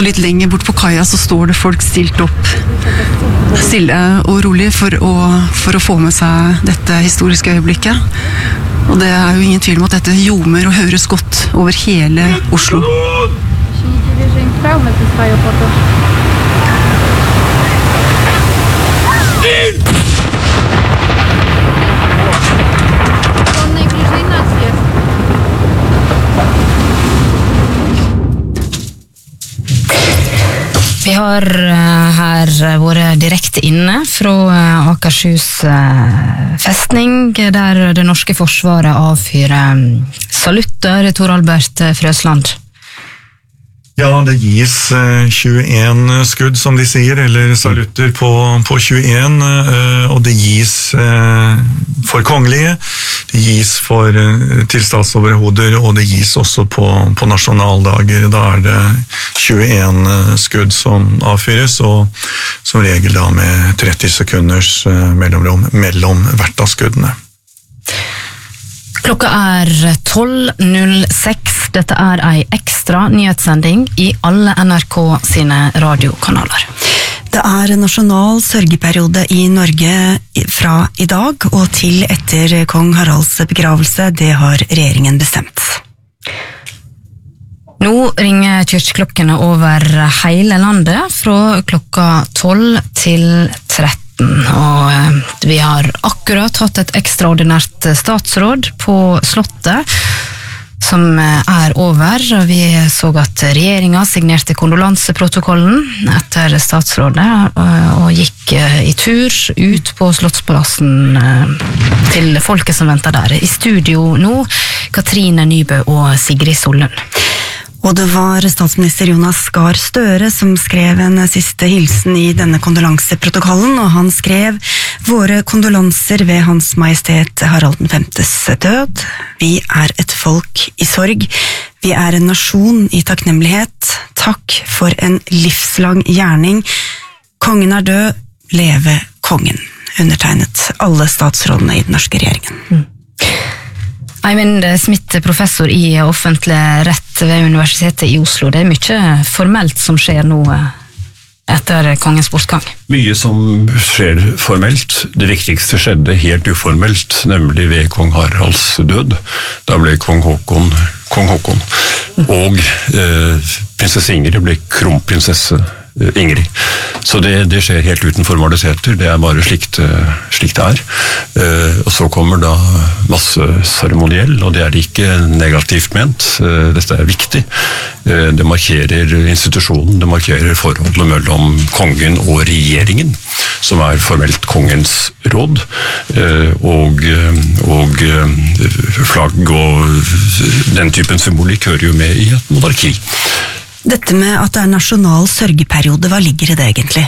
så litt lenger bort på kaia så står det folk stilt opp, stille og rolig for å få med seg dette historiske øyeblikket. Og det er jo ingen tvil om at dette ljomer og høres godt over hele Oslo. Vi har her vært direkte inne fra Akershus festning, der det norske forsvaret avfyrer salutter. Tor Albert Frøsland. Ja, det gis 21 skudd, som de sier, eller salutter på 21, og det gis for kongelige, det gis til statsoverhoder, og det gis også på nasjonaldager. Da er det 21 skudd som avfyres, og som regel da med 30 sekunders mellomrom mellom hvert av skuddene. Klokka er 12.06. Dette er en ekstra nyhetssending i alle NRK sine radiokanaler. Det er nasjonal sørgeperiode i Norge fra i dag og til etter kong Haralds begravelse. Det har regjeringen bestemt. Nå ringer kirkeklokkene over hele landet fra klokka 12 til 13. Og vi har akkurat hatt et ekstraordinært statsråd på Slottet som er over. Vi så at regjeringen signerte kondolanseprotokollen etter statsrådet og gikk i tur ut på Slottsplassen til folket som venter der. I studio nå, Katrine Nybø og Sigrid Sollund. Og det var statsminister Jonas Gahr Støre som skrev en siste hilsen i denne kondolanseprotokollen, og han skrev: «Våre kondolanser ved Hans Majestet Harald 5.s død. Vi er et folk i sorg. Vi er en nasjon i takknemlighet. Takk for en livslang gjerning. Kongen er død. Leve kongen.» Undertegnet alle statsrådene i den norske regjeringen. Eivind Smith, professor i offentlig rett ved Universitetet i Oslo. Det er mye formelt som skjer nå etter kongens bortgang. Mye som skjer formelt. Det viktigste skjedde helt uformelt, nemlig ved kong Haralds død. Da ble kong Håkon. Og prinsesse Ingrid ble kronprinsesse Ingrid. Så det skjer helt uten formaliteter, det er bare slikt det er. Og så kommer da masse seremoniell, og det er ikke negativt ment. Dette er viktig. Det markerer institusjonen, det markerer forholdet mellom kongen og regjeringen, som er formelt kongens råd, og flagg og den typen symbolikk hører jo med i et monarki. Dette med at det er nasjonal sørgeperiode, hva ligger i det egentlig?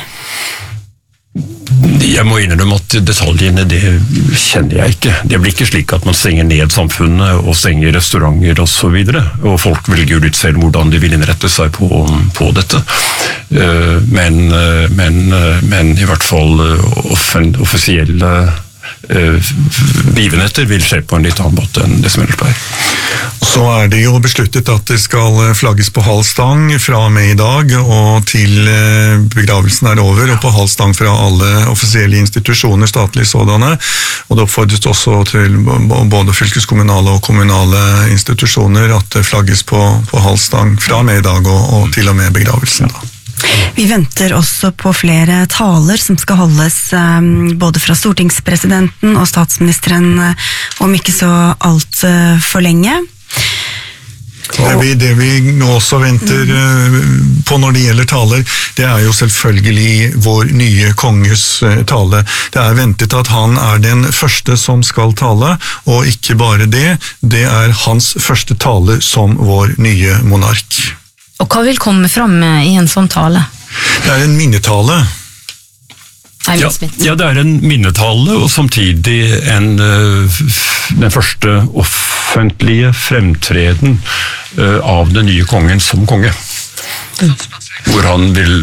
Jeg må innrømme at detaljene, det kjenner jeg ikke. Det blir ikke slik at man stenger ned samfunnet og stenger restauranter og så videre, og folk velger jo litt selv hvordan de vil innrette seg på dette. Men i hvert fall offisielle begivenheter vil skje på en litt annen måte enn det som ellers pleier. Så er det jo besluttet at det skal flagges på halv stang fra og med i dag, og til begravelsen er over, og på halv stang fra alle offisielle institusjoner, statlige sådanne, og det oppfordres også til både fylkeskommunale og kommunale institusjoner at det flagges på halv stang fra og med i dag, og til og med begravelsen da. Vi venter også på flere taler som skal holdes både fra stortingspresidenten og statsministeren om ikke så alt for lenge. Det vi også venter på når det gjelder taler, det er jo selvfølgelig vår nye konges tale. Det er ventet at han er den første som skal tale, og ikke bare det, det er hans første tale som vår nye monark. Og hva vil komme fram i en sånn tale? Det er en minnetale. Ja, det er en minnetale, og samtidig den første offentlige fremtreden av den nye kongen som konge. Hvor han vil